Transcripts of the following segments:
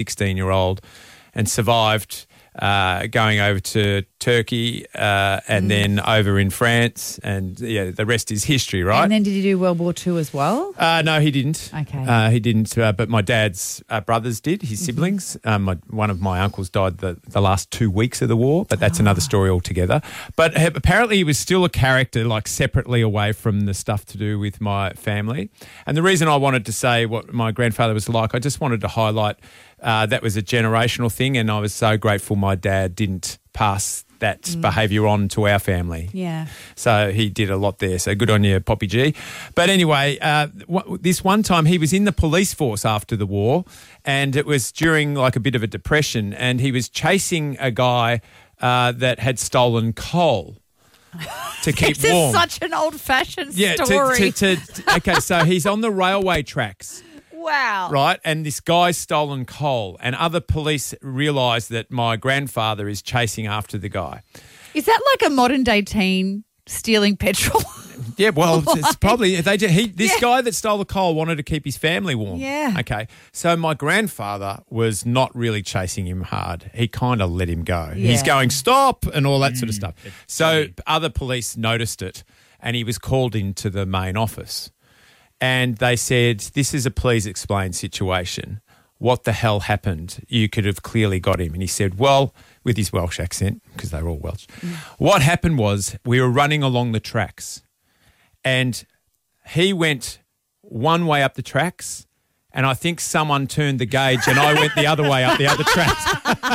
16-year-old, and survived going over to Turkey and then over in France, and the rest is history, right? And then did he do World War II as well? No, he didn't. Okay. He didn't, but my dad's brothers did, his siblings. One of my uncles died the last 2 weeks of the war, but that's another story altogether. But apparently he was still a character, like separately away from the stuff to do with my family. And the reason I wanted to say what my grandfather was like, I just wanted to highlight that was a generational thing, and I was so grateful my dad didn't pass that behaviour on to our family. Yeah. So he did a lot there. So good on you, Poppy G. But anyway, this one time he was in the police force after the war, and it was during like a bit of a depression, and he was chasing a guy that had stolen coal to keep This warm. is such an old-fashioned Yeah, story. okay, so he's on the railway tracks. Wow. Right, and this guy's stolen coal, and other police realise that my grandfather is chasing after the guy. Is that like a modern-day teen stealing petrol? Yeah, well, it's probably this guy that stole the coal wanted to keep his family warm. Yeah. Okay, so my grandfather was not really chasing him hard. He kind of let him go. Yeah. He's going stop and all that sort of stuff. So other police noticed it, and he was called into the main office. And they said, this is a please explain situation. What the hell happened? You could have clearly got him. And he said, well, with his Welsh accent, because they were all Welsh, what happened was we were running along the tracks, and he went one way up the tracks, and I think someone turned the gauge and I went the other way up the other tracks.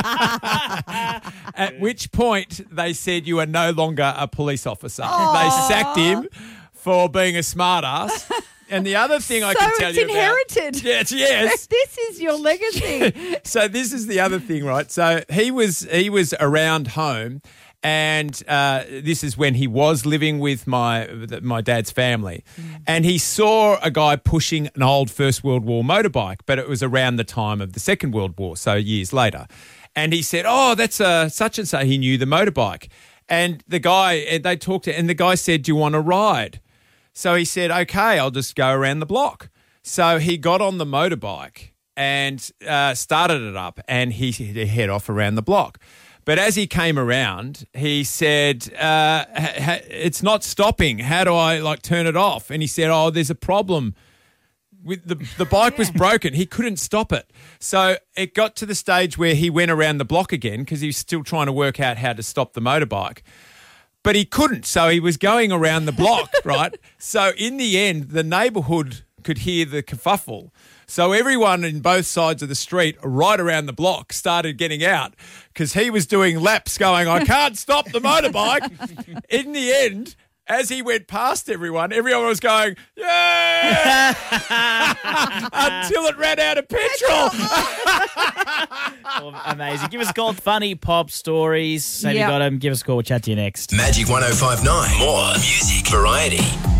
At which point they said, you are no longer a police officer. They sacked him for being a smart ass. And the other thing I can tell you about... So it's inherited. Yes. This is your legacy. So this is the other thing, right? So he was around home, and this is when he was living with my dad's family, and he saw a guy pushing an old First World War motorbike, but it was around the time of the Second World War, so years later. And he said, oh, that's a such and so. He knew the motorbike. And the guy, they talked to, and the guy said, do you want to ride? So he said, okay, I'll just go around the block. So he got on the motorbike and started it up, and he head off around the block. But as he came around, he said, it's not stopping. How do I turn it off? And he said, oh, there's a problem. With the bike was broken. He couldn't stop it. So it got to the stage where he went around the block again because he was still trying to work out how to stop the motorbike. But he couldn't, so he was going around the block, right? So in the end, the neighbourhood could hear the kerfuffle. So everyone in both sides of the street right around the block started getting out because he was doing laps going, I can't stop the motorbike. In the end, as he went past everyone was going, yeah, until it ran out of petrol. Oh, amazing. Give us a call. Funny pop stories. Have you got them? Give us a call. We'll chat to you next. Magic 105.9. More music variety.